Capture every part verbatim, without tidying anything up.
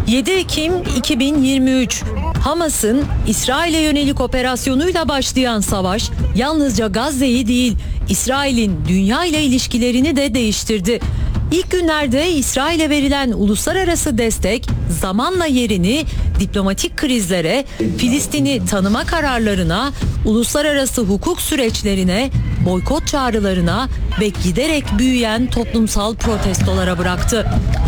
yedi Ekim iki bin yirmi üç, Hamas'ın İsrail'e yönelik operasyonuyla başlayan savaş yalnızca Gazze'yi değil, İsrail'in dünya ile ilişkilerini de değiştirdi. İlk günlerde İsrail'e verilen uluslararası destek zamanla yerini diplomatik krizlere, Filistin'i tanıma kararlarına, uluslararası hukuk süreçlerine, boykot çağrılarına ve giderek büyüyen toplumsal protestolara bıraktı.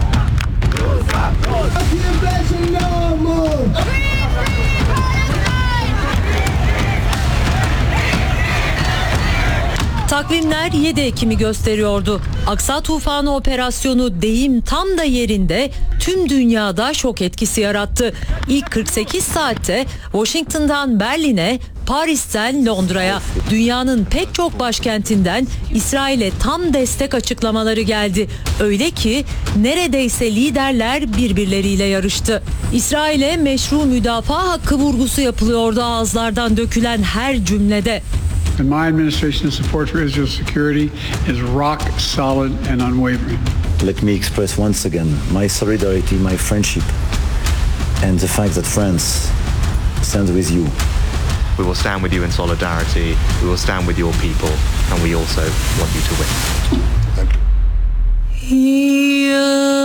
Takvimler yedi Ekim'i gösteriyordu. Aksa Tufanı operasyonu deyim tam da yerinde tüm dünyada şok etkisi yarattı. İlk kırk sekiz saatte Washington'dan Berlin'e, Paris'ten Londra'ya, dünyanın pek çok başkentinden İsrail'e tam destek açıklamaları geldi. Öyle ki neredeyse liderler birbirleriyle yarıştı. İsrail'e meşru müdafaa hakkı vurgusu yapılıyordu ağızlardan dökülen her cümlede. And my administration's support for Israel's security is rock solid and unwavering. Let me express once again my solidarity, my friendship, and the fact that France stands with you. We will stand with you in solidarity. We will stand with your people, and we also want you to win. Thank you.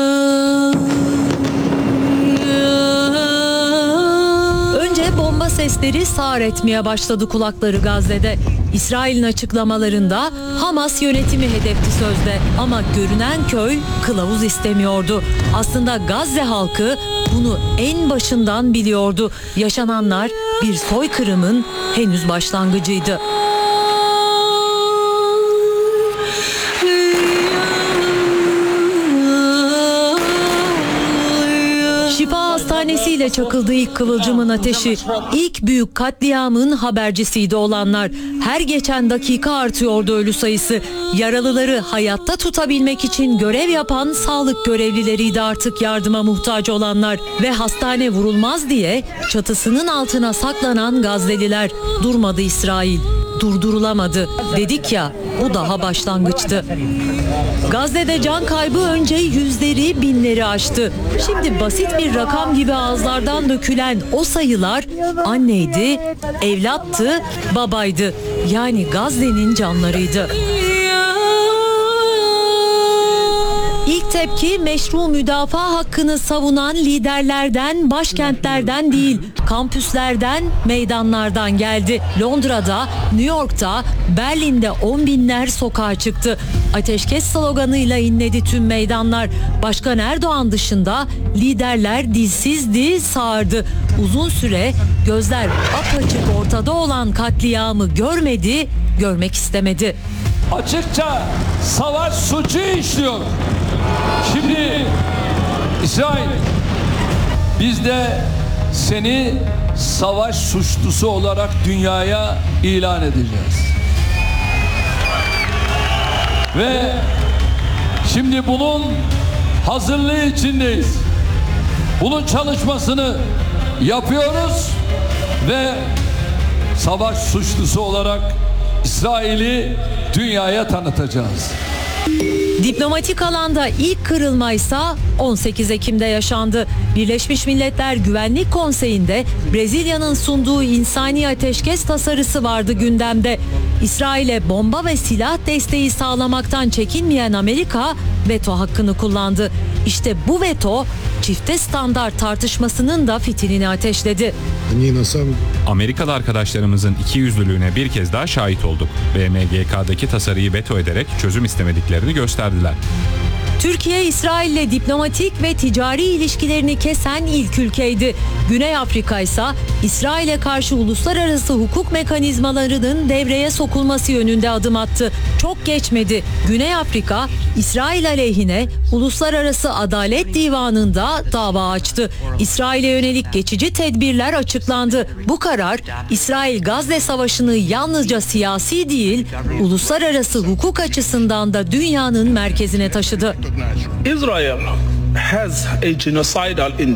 Önce bomba sesleri sağır etmeye başladı kulakları Gazze'de. İsrail'in açıklamalarında Hamas yönetimi hedefti sözde ama görünen köy kılavuz istemiyordu. Aslında Gazze halkı bunu en başından biliyordu. Yaşananlar bir soykırımın henüz başlangıcıydı. Şifa Hastanesi'yle çakıldı ilk kıvılcımın ateşi. İlk büyük katliamın habercisiydi olanlar. Her geçen dakika artıyordu ölü sayısı. Yaralıları hayatta tutabilmek için görev yapan sağlık görevlileriydi artık yardıma muhtaç olanlar. Ve hastane vurulmaz diye çatısının altına saklanan Gazze'liler. Durmadı İsrail. Durdurulamadı. Dedik ya, bu daha başlangıçtı. Gazze'de can kaybı önce yüzleri binleri aştı. Şimdi basit bir rakam gibi ağızlardan dökülen o sayılar anneydi, evlattı, babaydı. Yani Gazze'nin canlarıydı. İlk tepki meşru müdafaa hakkını savunan liderlerden, başkentlerden değil, kampüslerden, meydanlardan geldi. Londra'da, New York'ta, Berlin'de on binler sokağa çıktı. Ateşkes sloganıyla inledi tüm meydanlar. Başkan Erdoğan dışında liderler dilsizdi, sağırdı. Uzun süre gözler apaçık ortada olan katliamı görmedi, görmek istemedi. Açıkça savaş suçu işliyor. Şimdi İsrail, biz de seni savaş suçlusu olarak dünyaya ilan edeceğiz. Ve şimdi bunun hazırlığı içindeyiz. Bunun çalışmasını yapıyoruz ve savaş suçlusu olarak İsrail'i dünyaya tanıtacağız. Diplomatik alanda ilk kırılmaysa on sekiz Ekim'de yaşandı. Birleşmiş Milletler Güvenlik Konseyi'nde Brezilya'nın sunduğu insani ateşkes tasarısı vardı gündemde. İsrail'e bomba ve silah desteği sağlamaktan çekinmeyen Amerika veto hakkını kullandı. İşte bu veto çifte standart tartışmasının da fitilini ateşledi. Amerikalı arkadaşlarımızın ikiyüzlülüğüne bir kez daha şahit olduk. B M G K'daki tasarıyı veto ederek çözüm istemediklerini gösterdiler. Türkiye, İsrail'le diplomatik ve ticari ilişkilerini kesen ilk ülkeydi. Güney Afrika ise İsrail'e karşı uluslararası hukuk mekanizmalarının devreye sokulması yönünde adım attı. Çok geçmedi. Güney Afrika, İsrail aleyhine Uluslararası Adalet Divanı'nda dava açtı. İsrail'e yönelik geçici tedbirler açıklandı. Bu karar, İsrail-Gazze Savaşı'nı yalnızca siyasi değil, uluslararası hukuk açısından da dünyanın merkezine taşıdı. Israel has a genocidal